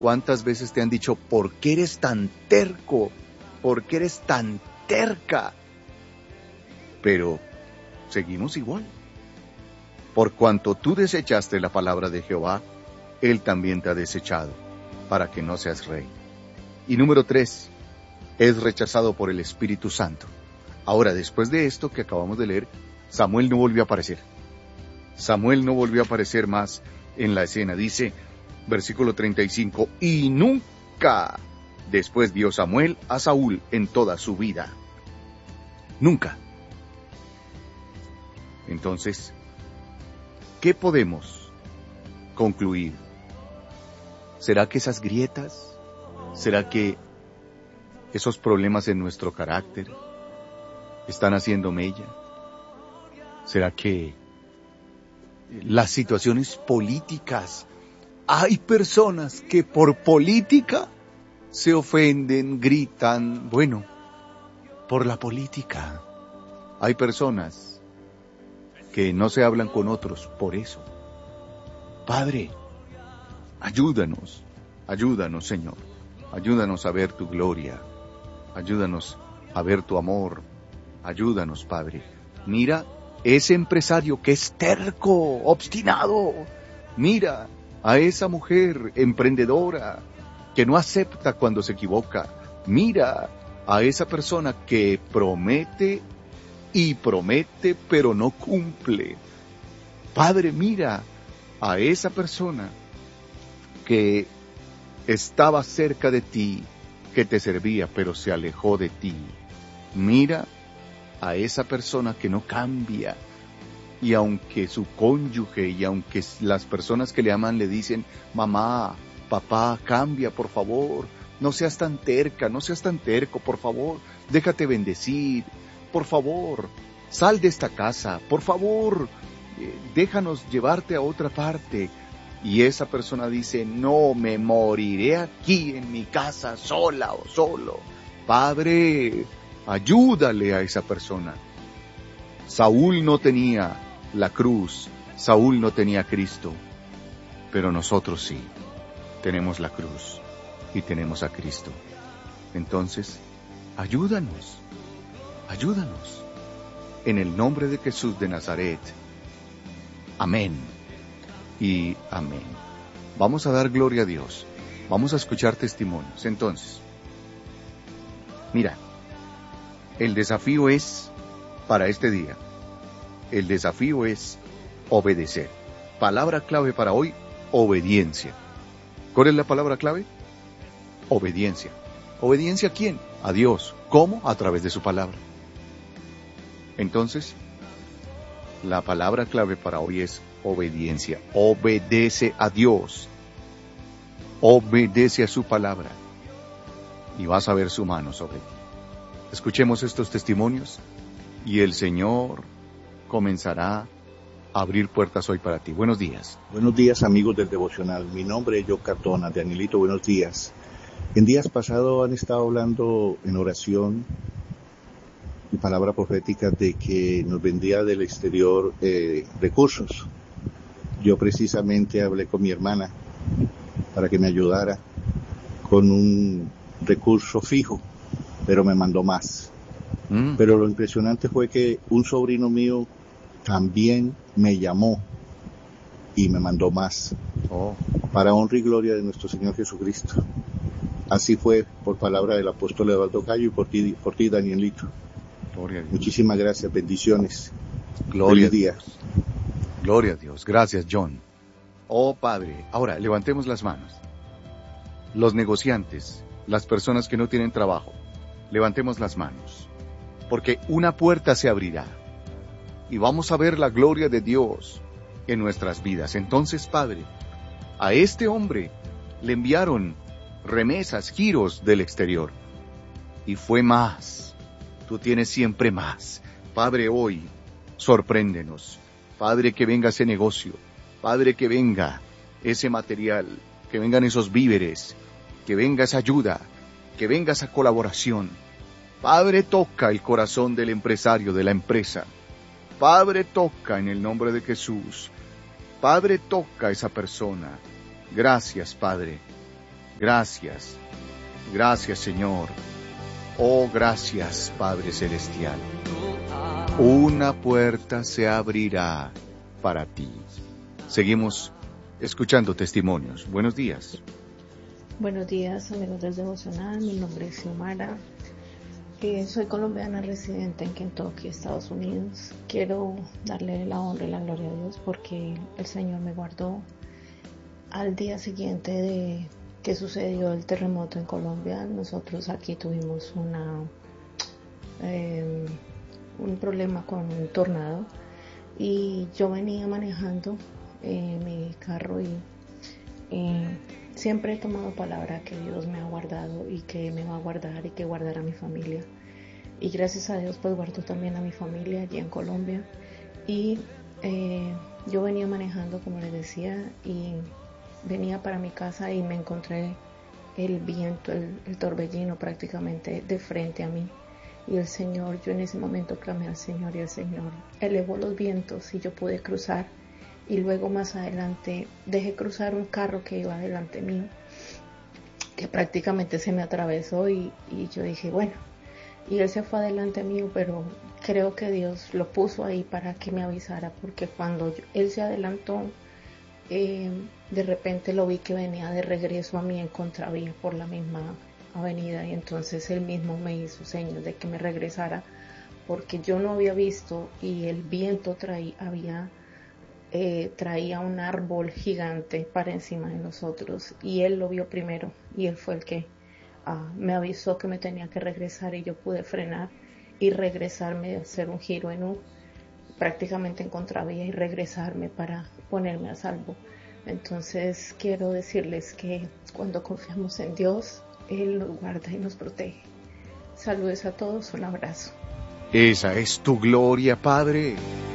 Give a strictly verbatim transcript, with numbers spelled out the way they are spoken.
¿Cuántas veces te han dicho, ¿por qué eres tan terco? ¿Por qué eres tan terca? Pero seguimos igual. Por cuanto tú desechaste la palabra de Jehová, Él también te ha desechado, para que no seas rey. Y número tres, es rechazado por el Espíritu Santo. Ahora, después de esto que acabamos de leer, Samuel no volvió a aparecer. Samuel no volvió a aparecer más en la escena. Dice, versículo treinta y cinco, y nunca después vio Samuel a Saúl en toda su vida. Nunca. Entonces, ¿qué podemos concluir? ¿Será que esas grietas? ¿Será que esos problemas en nuestro carácter están haciendo mella? ¿Será que las situaciones políticas? Hay personas que por política se ofenden, gritan, bueno, por la política. Hay personas que no se hablan con otros por eso. Padre, ayúdanos, ayúdanos, Señor, ayúdanos a ver tu gloria, ayúdanos a ver tu amor, ayúdanos, Padre. Mira ese empresario que es terco, obstinado. Mira a esa mujer emprendedora que no acepta cuando se equivoca. Mira a esa persona que promete y promete pero no cumple. Padre, mira a esa persona que estaba cerca de ti, que te servía pero se alejó de ti. Mira a esa persona que no cambia, y aunque su cónyuge y aunque las personas que le aman le dicen, mamá, papá, cambia, por favor, no seas tan terca, no seas tan terco, por favor, déjate bendecir, por favor, sal de esta casa, por favor, eh, déjanos llevarte a otra parte. Y esa persona dice, no, me moriré aquí en mi casa sola o solo. Padre, ayúdale a esa persona. Saúl no tenía la cruz, Saúl no tenía a Cristo, pero nosotros sí, tenemos la cruz y tenemos a Cristo. Entonces, ayúdanos, ayúdanos, en el nombre de Jesús de Nazaret. Amén y amén. Vamos a dar gloria a Dios, vamos a escuchar testimonios. Entonces, mira, el desafío es para este día. El desafío es obedecer. Palabra clave para hoy, obediencia. ¿Cuál es la palabra clave? Obediencia. ¿Obediencia a quién? A Dios. ¿Cómo? A través de su palabra. Entonces, la palabra clave para hoy es obediencia. Obedece a Dios. Obedece a su palabra. Y vas a ver su mano sobre ti. Escuchemos estos testimonios y el Señor comenzará a abrir puertas hoy para ti. Buenos días. Buenos días, amigos del devocional. Mi nombre es Joe Cardona, de Danielito. Buenos días. En días pasados han estado hablando en oración y palabra profética de que nos vendría del exterior eh, recursos. Yo precisamente hablé con mi hermana para que me ayudara con un recurso fijo, pero me mandó más. Mm. Pero lo impresionante fue que un sobrino mío también me llamó y me mandó más. Oh. Para honra y gloria de nuestro Señor Jesucristo. Así fue por palabra del apóstol Eduardo Gallo y por ti, por ti Danielito. Gloria a Dios. Muchísimas gracias, bendiciones. Gloria Feliz día. a Dios. Gloria a Dios. Gracias, John. Oh Padre, ahora levantemos las manos. Los negociantes, las personas que no tienen trabajo, levantemos las manos, porque una puerta se abrirá y vamos a ver la gloria de Dios en nuestras vidas. Entonces, Padre, a este hombre le enviaron remesas, giros del exterior, y fue más. Tú tienes siempre más. Padre, hoy, sorpréndenos. Padre, que venga ese negocio. Padre, que venga ese material, que vengan esos víveres, que venga esa ayuda, que venga esa colaboración. Padre, toca el corazón del empresario, de la empresa. Padre, toca en el nombre de Jesús. Padre, toca a esa persona. Gracias, Padre. Gracias, gracias Señor. Oh, gracias Padre Celestial. Una puerta se abrirá para ti. Seguimos escuchando testimonios. Buenos días. Buenos días, amigos del Devocional. Mi nombre es Xiomara. Eh, soy colombiana residente en Kentucky, Estados Unidos. Quiero darle la honra y la gloria a Dios porque el Señor me guardó. Al día siguiente de que sucedió el terremoto en Colombia, nosotros aquí tuvimos una eh, un problema con un tornado y yo venía manejando eh, mi carro y eh, siempre he tomado palabra que Dios me ha guardado y que me va a guardar y que guardará a mi familia, y gracias a Dios pues guardó también a mi familia allí en Colombia. Y eh, yo venía manejando, como les decía, y venía para mi casa y me encontré el viento, el, el torbellino prácticamente de frente a mí. Y el Señor, yo en ese momento clamé al Señor y el Señor elevó los vientos y yo pude cruzar. Y luego más adelante dejé cruzar un carro que iba delante mío, que prácticamente se me atravesó y, y yo dije, bueno, y él se fue adelante mío, pero creo que Dios lo puso ahí para que me avisara, porque cuando yo, él se adelantó, Eh, de repente lo vi que venía de regreso a mí en contravía por la misma avenida, y entonces él mismo me hizo señas de que me regresara porque yo no había visto y el viento traía, había, eh, traía un árbol gigante para encima de nosotros y él lo vio primero y él fue el que uh, me avisó que me tenía que regresar, y yo pude frenar y regresarme, hacer un giro en U prácticamente en contravía y regresarme para ponerme a salvo. Entonces quiero decirles que cuando confiamos en Dios, Él nos guarda y nos protege. Saludos a todos, un abrazo. Esa es tu gloria, Padre.